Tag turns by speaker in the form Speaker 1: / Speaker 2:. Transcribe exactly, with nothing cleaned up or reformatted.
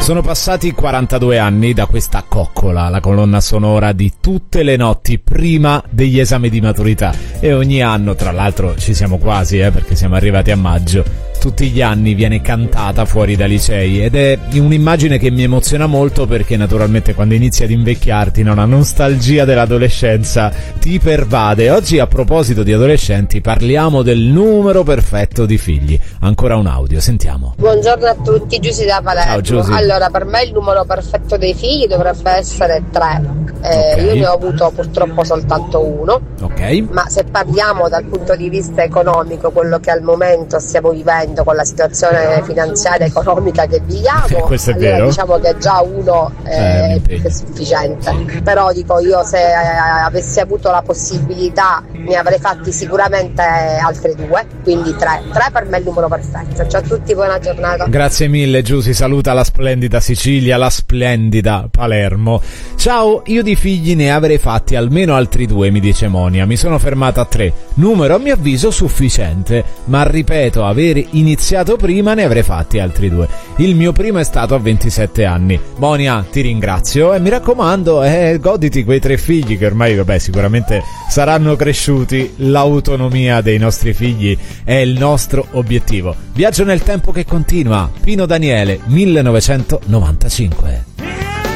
Speaker 1: Sono passati quarantadue anni da questa coccola, la colonna sonora di tutte le notti prima degli esami di maturità, e ogni anno, tra l'altro ci siamo quasi, eh, perché siamo arrivati a maggio, tutti gli anni viene cantata fuori dai licei, ed è un'immagine che mi emoziona molto, perché naturalmente quando inizi ad invecchiarti, no, la nostalgia dell'adolescenza ti pervade. Oggi, a proposito di adolescenti, parliamo del numero perfetto di figli. Ancora un audio, sentiamo.
Speaker 2: Buongiorno a tutti, Giusy da Palermo.
Speaker 1: Ciao Giusy.
Speaker 2: Allora, per me il numero perfetto dei figli dovrebbe essere tre. Eh,
Speaker 1: Okay.
Speaker 2: Io ne ho avuto purtroppo soltanto uno.
Speaker 1: Ok.
Speaker 2: Ma se parliamo dal punto di vista economico, quello che al momento stiamo vivendo con la situazione finanziaria e economica che viviamo,
Speaker 1: Questo è
Speaker 2: allora
Speaker 1: vero.
Speaker 2: diciamo che già uno
Speaker 1: Eh,
Speaker 2: è
Speaker 1: un
Speaker 2: più
Speaker 1: impegno.
Speaker 2: che sufficiente. Però dico, io se eh, avessi avuto la possibilità ne avrei fatti sicuramente altri due, quindi tre. Tre per me è il numero perfetto. Ciao a tutti, buona giornata.
Speaker 1: Grazie mille Giusy, saluta la splendida Sicilia, la splendida Palermo. Ciao, io di figli ne avrei fatti almeno altri due, mi dice Monia. Mi sono fermata a tre, numero a mio avviso sufficiente, ma ripeto, aver iniziato prima ne avrei fatti altri due. Il mio primo è stato a ventisette anni. Monia, ti ringrazio e mi raccomando, eh, goditi quei tre figli che ormai, vabbè, sicuramente saranno cresciuti. L'autonomia dei nostri figli è il nostro obiettivo. Viaggio nel tempo che continua. Pino Daniele, millenovecentonovantacinque.